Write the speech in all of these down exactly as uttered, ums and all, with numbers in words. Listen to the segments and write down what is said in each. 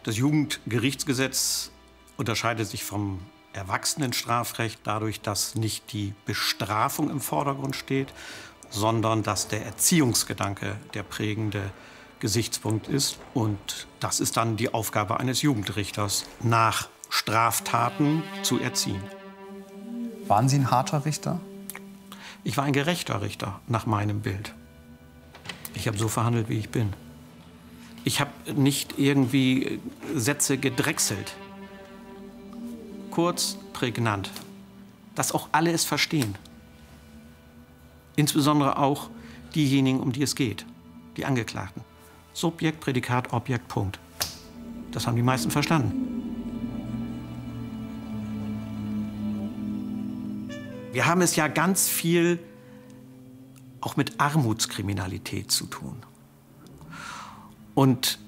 Das Jugendgerichtsgesetz unterscheidet sich vom Erwachsenenstrafrecht dadurch, dass nicht die Bestrafung im Vordergrund steht, sondern dass der Erziehungsgedanke der prägende Gesichtspunkt ist. Und das ist dann die Aufgabe eines Jugendrichters, nach Straftaten zu erziehen. Waren Sie ein harter Richter? Ich war ein gerechter Richter, nach meinem Bild. Ich habe so verhandelt, wie ich bin. Ich habe nicht irgendwie Sätze gedrechselt. Kurz, prägnant. Dass auch alle es verstehen. Insbesondere auch diejenigen, um die es geht. Die Angeklagten. Subjekt, Prädikat, Objekt, Punkt. Das haben die meisten verstanden. Wir haben es ja ganz viel auch mit Armutskriminalität zu tun. Und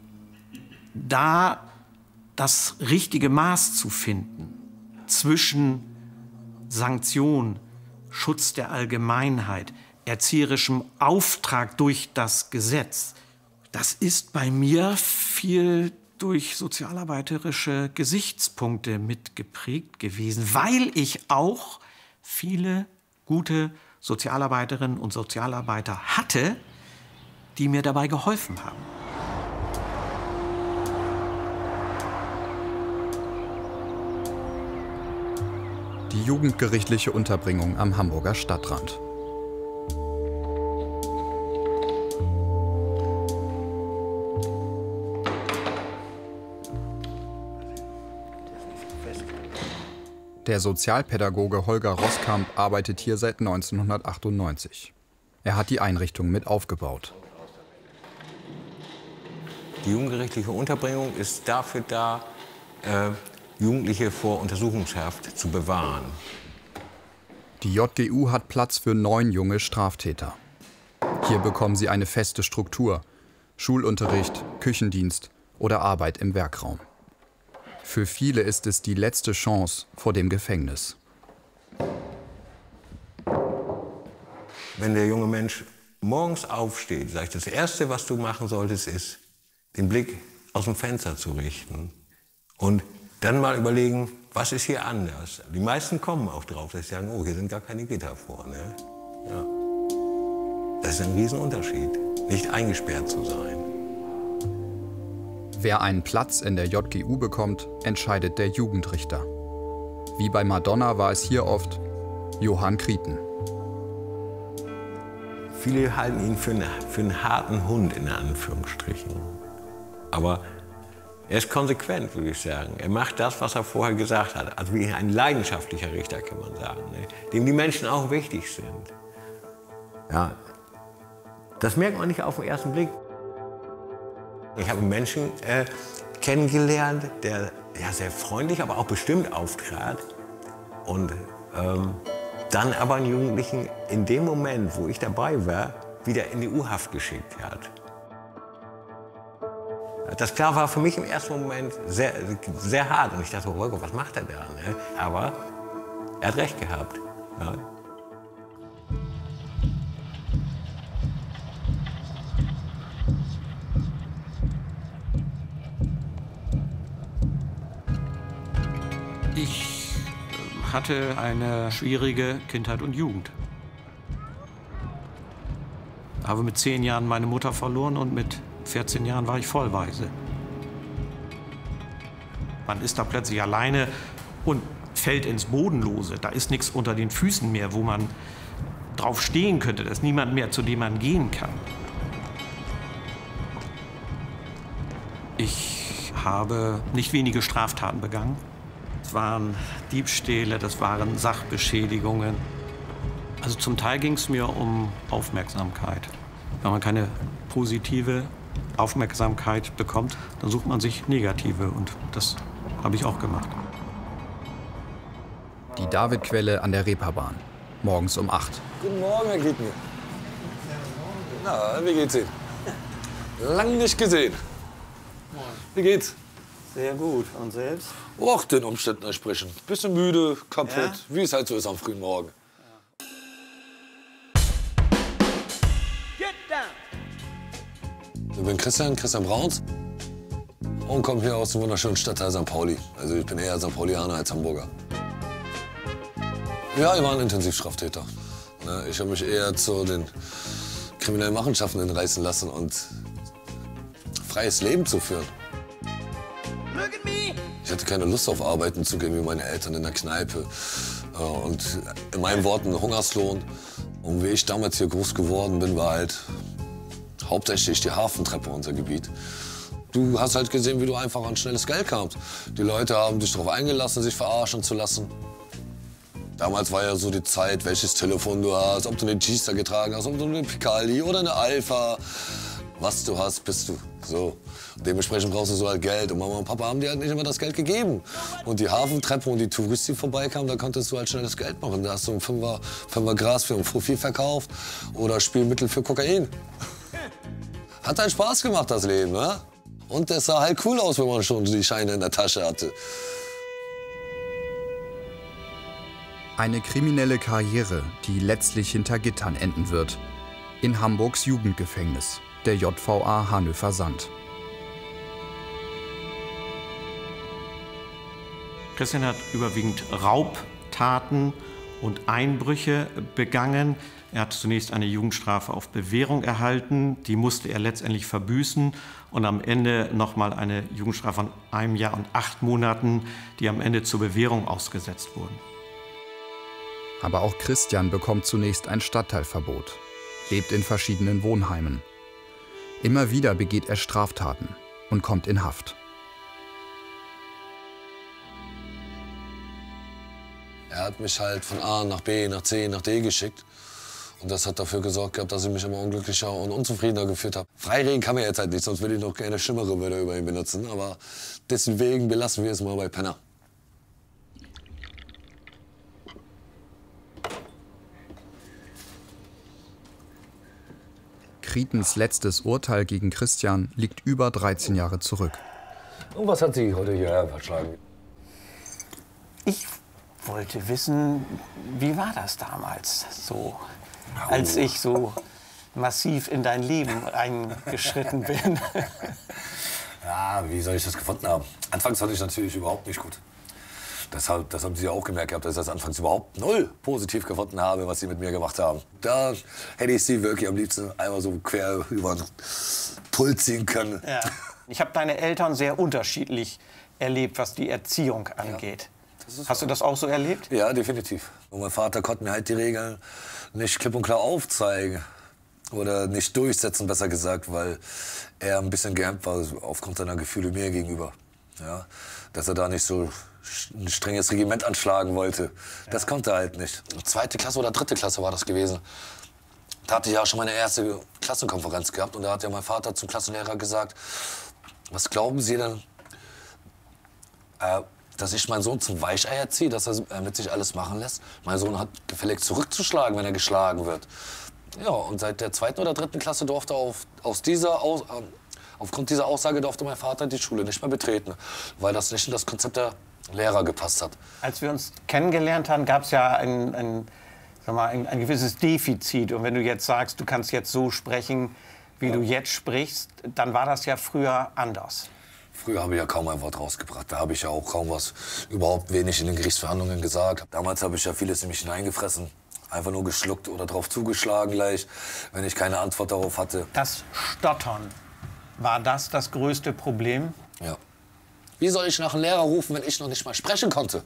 da das richtige Maß zu finden zwischen Sanktion, Schutz der Allgemeinheit, erzieherischem Auftrag durch das Gesetz, das ist bei mir viel durch sozialarbeiterische Gesichtspunkte mitgeprägt gewesen, weil ich auch viele gute Sozialarbeiterinnen und Sozialarbeiter hatte, die mir dabei geholfen haben. Die jugendgerichtliche Unterbringung am Hamburger Stadtrand. Der Sozialpädagoge Holger Rosskamp arbeitet hier seit neunzehnhundertachtundneunzig. Er hat die Einrichtung mit aufgebaut. Die jugendgerichtliche Unterbringung ist dafür da, äh, Jugendliche vor Untersuchungshaft zu bewahren. Die J G U hat Platz für neun junge Straftäter. Hier bekommen sie eine feste Struktur: Schulunterricht, Küchendienst oder Arbeit im Werkraum. Für viele ist es die letzte Chance vor dem Gefängnis. Wenn der junge Mensch morgens aufsteht, sage ich, das Erste, was du machen solltest, ist, den Blick aus dem Fenster zu richten und dann mal überlegen, was ist hier anders. Die meisten kommen auch drauf, dass sie sagen, oh, hier sind gar keine Gitter vorne. Ja. Das ist ein Riesenunterschied, nicht eingesperrt zu sein. Wer einen Platz in der J G U bekommt, entscheidet der Jugendrichter. Wie bei Madonna war es hier oft Johann Krieten. Viele halten ihn für, eine, für einen harten Hund, in Anführungsstrichen. Aber er ist konsequent, würde ich sagen. Er macht das, was er vorher gesagt hat. Also wie ein leidenschaftlicher Richter, kann man sagen, ne? Dem die Menschen auch wichtig sind. Ja, das merkt man nicht auf den ersten Blick. Ich habe einen Menschen äh, kennengelernt, der ja, sehr freundlich, aber auch bestimmt auftrat. Und ähm, dann aber einen Jugendlichen in dem Moment, wo ich dabei war, wieder in die U-Haft geschickt hat. Das klar war für mich im ersten Moment sehr, sehr hart. Und ich dachte, oh Gott, was macht er da? Ne? Aber er hat recht gehabt. Ja. Ich hatte eine schwierige Kindheit und Jugend. Habe mit zehn Jahren meine Mutter verloren und mit vierzehn Jahren war ich vollweise. Man ist da plötzlich alleine und fällt ins Bodenlose. Da ist nichts unter den Füßen mehr, wo man drauf stehen könnte. Da ist niemand mehr, zu dem man gehen kann. Ich habe nicht wenige Straftaten begangen. Es waren Diebstähle, das waren Sachbeschädigungen. Also zum Teil ging es mir um Aufmerksamkeit. Wenn man keine positive Aufmerksamkeit bekommt, dann sucht man sich negative. Und das habe ich auch gemacht. Die Davidquelle an der Reeperbahn. Morgens um acht. Guten Morgen, Herr Gieten. Na, wie geht's Ihnen? Lang nicht gesehen. Wie geht's? Sehr gut. Und selbst? Och, den Umständen entsprechend. Bisschen müde, kaputt, ja? Wie es halt so ist am frühen Morgen. Ich bin Christian, Christian Brauns. und komme hier aus dem wunderschönen Stadtteil Sankt Pauli. Also ich bin eher Sankt Paulianer als Hamburger. Ja, ich war ein Intensivstraftäter. Ich habe mich eher zu den kriminellen Machenschaften hinreißen lassen und freies Leben zu führen. Ich hatte keine Lust auf Arbeiten zu gehen wie meine Eltern in der Kneipe. Und in meinen Worten Hungerslohn. Und wie ich damals hier groß geworden bin, war halt hauptsächlich die Hafentreppe unser Gebiet. Du hast halt gesehen, wie du einfach an schnelles Geld kamst. Die Leute haben dich darauf eingelassen, sich verarschen zu lassen. Damals war ja so die Zeit, welches Telefon du hast, ob du eine G-Star getragen hast, ob du eine Picali oder eine Alpha. Was du hast, bist du. So. Und dementsprechend brauchst du so halt Geld. Und Mama und Papa haben dir halt nicht immer das Geld gegeben. Und die Hafentreppe und die Touristen, die vorbeikamen, da konntest du halt schnelles Geld machen. Da hast du ein Fünfer, Fünfer Gras für ein Fuffi verkauft oder Spielmittel für Kokain. Hat halt Spaß gemacht, das Leben, ne? Und es sah halt cool aus, wenn man schon die Scheine in der Tasche hatte. Eine kriminelle Karriere, die letztlich hinter Gittern enden wird. In Hamburgs Jugendgefängnis, der J V A Hanöver-Sand. Christian hat überwiegend Raubtaten und Einbrüche begangen. Er hat zunächst eine Jugendstrafe auf Bewährung erhalten. Die musste er letztendlich verbüßen. Und am Ende noch mal eine Jugendstrafe von einem Jahr und acht Monaten, die am Ende zur Bewährung ausgesetzt wurden. Aber auch Christian bekommt zunächst ein Stadtteilverbot, lebt in verschiedenen Wohnheimen. Immer wieder begeht er Straftaten und kommt in Haft. Er hat mich halt von A nach B, nach C, nach D geschickt. Und das hat dafür gesorgt gehabt, dass ich mich immer unglücklicher und unzufriedener gefühlt habe. Freireden kann man jetzt halt nicht, sonst würde ich noch keine schlimmere Wörter über ihn benutzen. Aber deswegen belassen wir es mal bei Penner. Krietens letztes Urteil gegen Christian liegt über dreizehn Jahre zurück. Und was hat Sie heute hierher verschlagen? Ich wollte wissen, wie war das damals, so, als ich so massiv in dein Leben eingeschritten bin? Ja, wie soll ich das gefunden haben? Anfangs fand ich natürlich überhaupt nicht gut. Deshalb, das haben Sie ja auch gemerkt gehabt, dass ich das anfangs überhaupt null positiv gefunden habe, was Sie mit mir gemacht haben. Da hätte ich Sie wirklich am liebsten einmal so quer über den Pult ziehen können. Ja. Ich habe deine Eltern sehr unterschiedlich erlebt, was die Erziehung angeht. Ja, hast du das auch so erlebt? Ja, definitiv. Und mein Vater konnte mir halt die Regeln nicht klipp und klar aufzeigen. Oder nicht durchsetzen, besser gesagt, weil er ein bisschen gehemmt war aufgrund seiner Gefühle mir gegenüber. Ja, dass er da nicht so ein strenges Regiment anschlagen wollte. Ja. Das konnte er halt nicht. Zweite Klasse oder dritte Klasse war das gewesen. Da hatte ich ja schon meine erste Klassenkonferenz gehabt. Und da hat ja mein Vater zum Klassenlehrer gesagt, was glauben Sie denn, äh, dass ich meinen Sohn zum Weichei erziehe, dass er mit sich alles machen lässt? Mein Sohn hat gefälligst zurückzuschlagen, wenn er geschlagen wird. Ja, und seit der zweiten oder dritten Klasse durfte auf, aus dieser aus, äh, aufgrund dieser Aussage durfte mein Vater die Schule nicht mehr betreten, weil das nicht in das Konzept der Lehrer gepasst hat. Als wir uns kennengelernt haben, gab es ja ein, ein, sag mal, ein, ein gewisses Defizit. Und wenn du jetzt sagst, du kannst jetzt so sprechen, wie ja. du jetzt sprichst, dann war das ja früher anders. Früher habe ich ja kaum ein Wort rausgebracht. Da habe ich ja auch kaum was, überhaupt wenig in den Gerichtsverhandlungen gesagt. Damals habe ich ja vieles in mich hineingefressen. Einfach nur geschluckt oder drauf zugeschlagen gleich, wenn ich keine Antwort darauf hatte. Das Stottern, war das das größte Problem? Ja. Wie soll ich nach einem Lehrer rufen, wenn ich noch nicht mal sprechen konnte?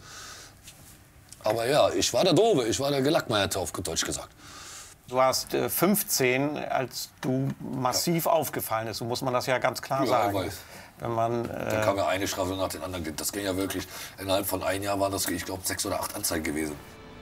Aber ja, ich war der Doofe, ich war der Gelackmeierte, auf gut Deutsch gesagt. Du warst äh, fünfzehn, als du massiv ja. aufgefallen ist, so muss man das ja ganz klar ja, sagen. Weiß. Wenn man, äh da kam ja eine Strafe nach den anderen. Das ging ja wirklich, innerhalb von einem Jahr waren das, ich glaube, sechs oder acht Anzeigen gewesen.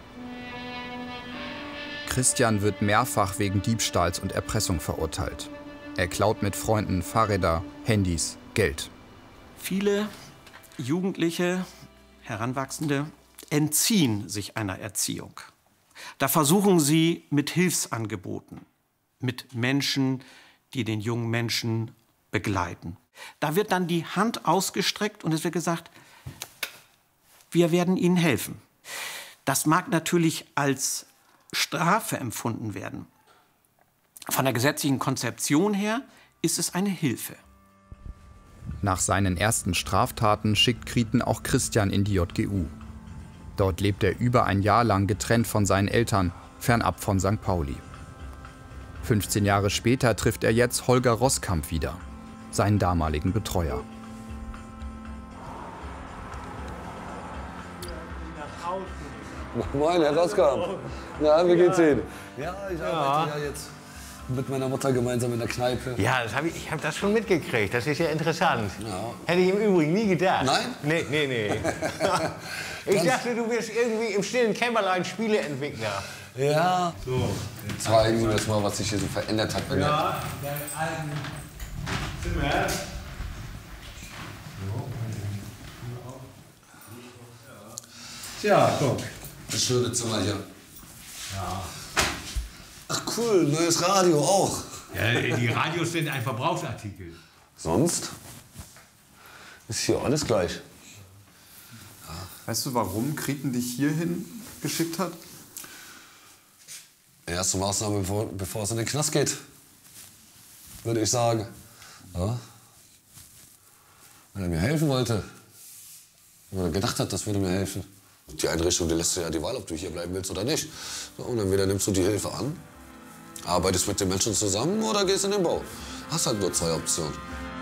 Christian wird mehrfach wegen Diebstahls und Erpressung verurteilt. Er klaut mit Freunden Fahrräder, Handys, Geld. Viele Jugendliche, Heranwachsende entziehen sich einer Erziehung. Da versuchen sie mit Hilfsangeboten, mit Menschen, die den jungen Menschen begleiten. Da wird dann die Hand ausgestreckt und es wird gesagt, wir werden ihnen helfen. Das mag natürlich als Strafe empfunden werden. Von der gesetzlichen Konzeption her ist es eine Hilfe. Nach seinen ersten Straftaten schickt Krieten auch Christian in die J G U. Dort lebt er über ein Jahr lang getrennt von seinen Eltern, fernab von Sankt Pauli. fünfzehn Jahre später trifft er jetzt Holger Rosskamp wieder, seinen damaligen Betreuer. Moin, Herr Rosskamp. Na, wie geht's Ihnen? Ja, ich arbeite ja jetzt mit meiner Mutter gemeinsam in der Kneipe. Ja, das hab ich, ich habe das schon mitgekriegt. Das ist ja interessant. Ja. Hätte ich im Übrigen nie gedacht. Nein? Nee, nee, nee. Ich dachte, du wirst irgendwie im stillen Kämmerlein Spieleentwickler. Ja. So. Jetzt zeigen Sie mir das mal, was sich hier so verändert hat. Ja, dein alten Zimmer. Tja, guck. Das schöne Zimmer hier. Ja. Ach cool, neues Radio auch. Ja, die Radios sind ein Verbrauchsartikel. Sonst ist hier alles gleich. Weißt du, warum Krieten dich hierhin geschickt hat? Erste Maßnahme, bevor, bevor es in den Knast geht, würde ich sagen. Ja. Wenn er mir helfen wollte, wenn er gedacht hat, das würde mir helfen. Die Einrichtung, die lässt dir ja die Wahl, ob du hier bleiben willst oder nicht. So, und entweder nimmst du die Hilfe an, arbeitest mit den Menschen zusammen oder gehst in den Bau. Hast halt nur zwei Optionen.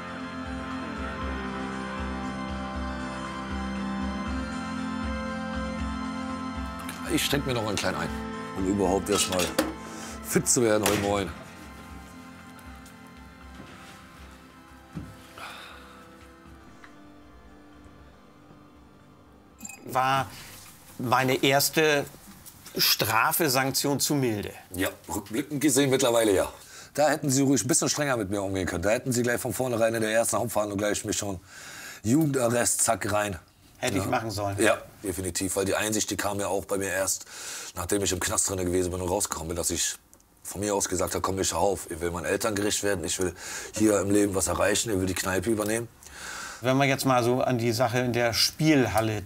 Ich schenke mir noch einen kleinen ein, um überhaupt erst mal fit zu werden heute Morgen. War meine erste Strafe, Sanktion zu milde? Ja, rückblickend gesehen mittlerweile ja. Da hätten Sie ruhig ein bisschen strenger mit mir umgehen können. Da hätten Sie gleich von vornherein in der ersten Hauptverhandlung gleich mich schon Jugendarrest, zack, rein. Hätte ja. ich machen sollen. Ja, definitiv. Weil die Einsicht, die kam ja auch bei mir erst, nachdem ich im Knast drin gewesen bin und rausgekommen bin, dass ich von mir aus gesagt habe, komm, ich hör auf. Ich will meinen Eltern gerecht werden, ich will hier im Leben was erreichen, ich will die Kneipe übernehmen. Wenn wir jetzt mal so an die Sache in der Spielhalle